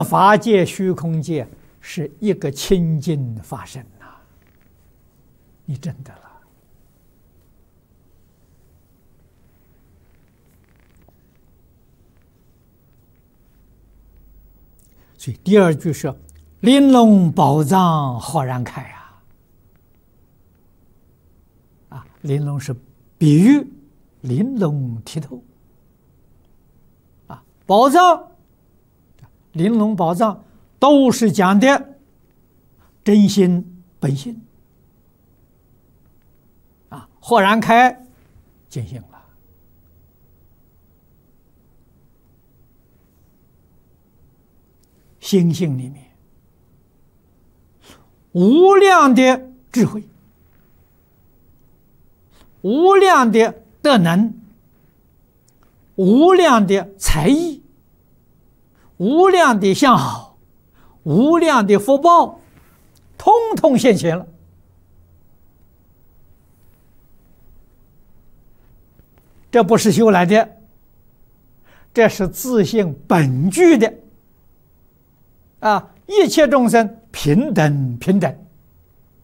法界、虚空界是一个清净法身呐，你真的了。所以第二句是“玲珑宝藏浩然开”啊，玲珑是比喻玲珑剔透啊，宝藏，玲珑宝藏都是讲的真心本性啊，豁然开，见性了。心性里面无量的智慧，无量的德能，无量的才艺，无量的相好，无量的福报，通通现前了。这不是修来的，这是自性本具的啊！一切众生平等平等。